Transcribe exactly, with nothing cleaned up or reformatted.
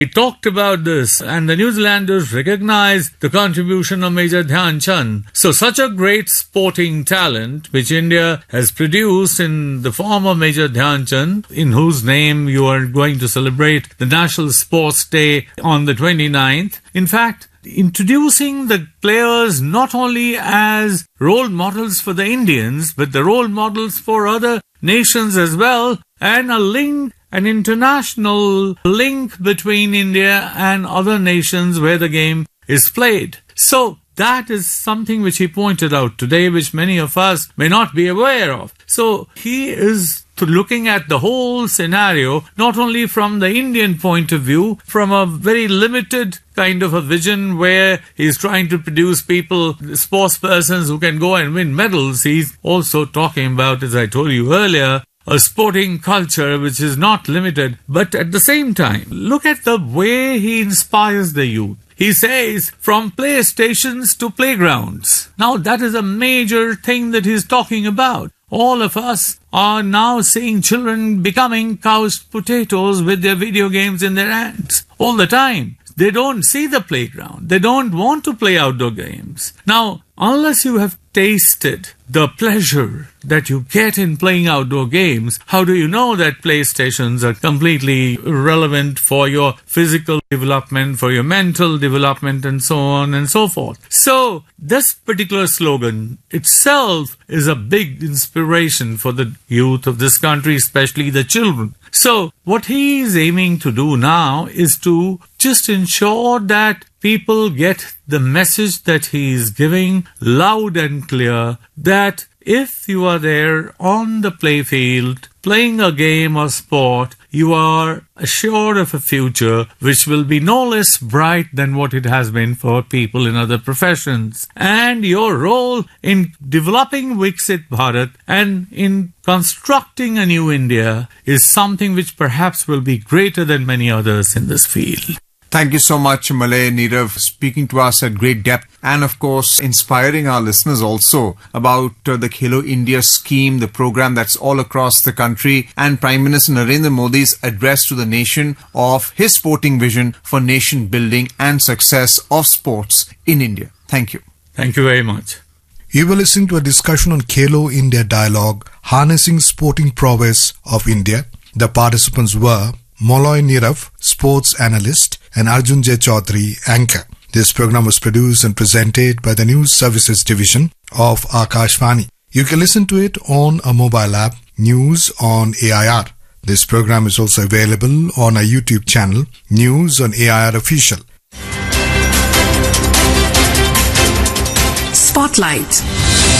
he talked about this, and the New Zealanders recognized the contribution of Major Dhyan Chand. So such a great sporting talent, which India has produced in the form of Major Dhyan Chand, in whose name you are going to celebrate the National Sports Day on the twenty-ninth. In fact, introducing the players not only as role models for the Indians, but the role models for other nations as well, and a link, an international link between India and other nations where the game is played. So that is something which he pointed out today, which many of us may not be aware of. So he is looking at the whole scenario, not only from the Indian point of view, from a very limited kind of a vision where he's trying to produce people, sports persons who can go and win medals. He's also talking about, as I told you earlier, a sporting culture which is not limited. But at the same time, look at the way he inspires the youth. He says, from playstations to playgrounds. Now that is a major thing that he's talking about. All of us are now seeing children becoming couched potatoes with their video games in their hands all the time. They don't see the playground. They don't want to play outdoor games. Now, unless you have tasted the pleasure that you get in playing outdoor games, how do you know that playstations are completely irrelevant for your physical development, for your mental development, and so on and so forth? So, this particular slogan itself is a big inspiration for the youth of this country, especially the children. So, what he is aiming to do now is to just ensure that people get the message that he is giving loud and clear, that if you are there on the playfield playing a game or sport, you are assured of a future which will be no less bright than what it has been for people in other professions. And your role in developing Viksit Bharat and in constructing a new India is something which perhaps will be greater than many others in this field. Thank you so much, Malay Nirav, speaking to us at great depth and, of course, inspiring our listeners also about uh, the Khelo India scheme, the program that's all across the country, and Prime Minister Narendra Modi's address to the nation of his sporting vision for nation building and success of sports in India. Thank you. Thank you very much. You were listening to a discussion on Khelo India Dialogue, Harnessing Sporting Prowess of India. The participants were Malay Nirav, sports analyst, and Arjun J. Chaudhary, anchor. This program was produced and presented by the News Services Division of Akashvani. You can listen to it on a mobile app, News on A I R. This program is also available on our YouTube channel, News on A I R Official. Spotlight.